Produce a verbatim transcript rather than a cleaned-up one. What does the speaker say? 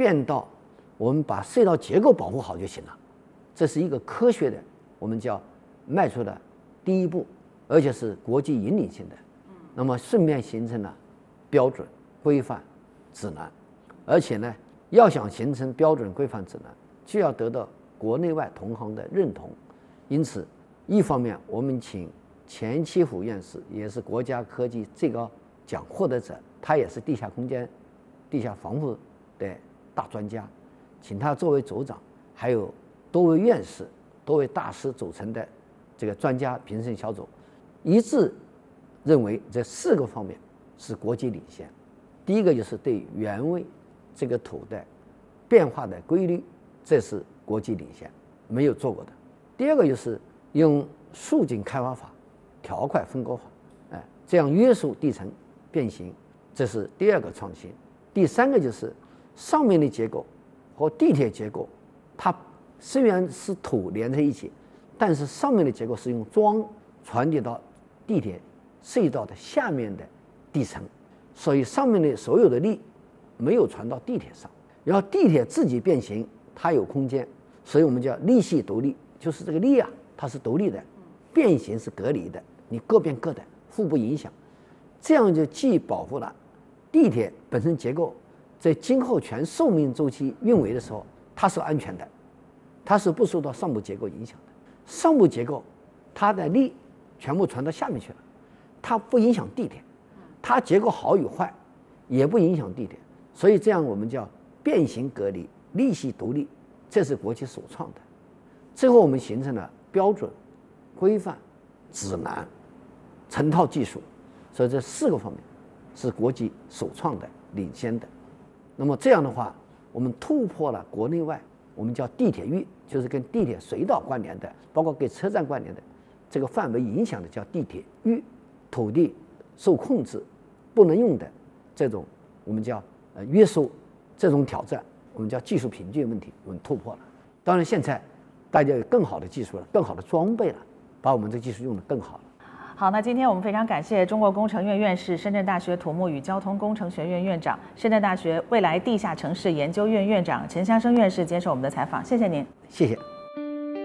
变到我们把隧道结构保护好就行了。这是一个科学的，我们叫迈出的第一步，而且是国际引领性的。那么顺便形成了标准、规范、指南，而且呢，要想形成标准、规范、指南，就要得到国内外同行的认同。因此，一方面我们请钱其虎院士，也是国家科技最高奖获得者，他也是地下空间、地下防护的大专家，请他作为组长，还有多位院士、多位大师组成的这个专家评审小组，一致认为这四个方面是国际领先。第一个就是对原位这个土的变化的规律，这是国际领先，没有做过的。第二个就是用竖井开发法、条块分割法，哎，这样约束地层变形，这是第二个创新。第三个就是上面的结构和地铁结构，它虽然是土连在一起，但是上面的结构是用桩传递到地铁隧道的下面的地层，所以上面的所有的力没有传到地铁上，然后地铁自己变形，它有空间，所以我们叫力系独立，就是这个力啊，它是独立的，变形是隔离的，你各变各的，互不影响，这样就既保护了地铁本身结构在今后全寿命周期运维的时候它是安全的，它是不受到上部结构影响的。上部结构它的力全部传到下面去了，它不影响地铁，它结构好与坏也不影响地铁，所以这样我们叫变形隔离、力系独立，这是国际首创的。最后我们形成了标准、规范、指南、成套技术，所以这四个方面是国际首创的、领先的。那么这样的话，我们突破了国内外我们叫地铁域，就是跟地铁隧道关联的，包括跟车站关联的这个范围影响的叫地铁域，土地受控制不能用的这种我们叫呃约束，这种挑战我们叫技术瓶颈问题，我们突破了。当然现在大家有更好的技术了，更好的装备了，把我们这技术用得更好了。 好，那今天我们非常感谢中国工程院院士、深圳大学土木与交通工程学院院长、深圳大学未来地下城市研究院院长陈香生院士接受我们的采访，谢谢您。 谢谢。